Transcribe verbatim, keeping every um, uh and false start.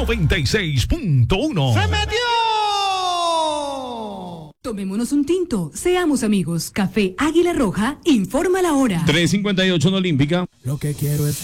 noventa y seis punto uno. ¡Se metió! Tomémonos un tinto, seamos amigos. Café Águila Roja, informa la hora. tres cincuenta y ocho en Olímpica. Lo que quiero es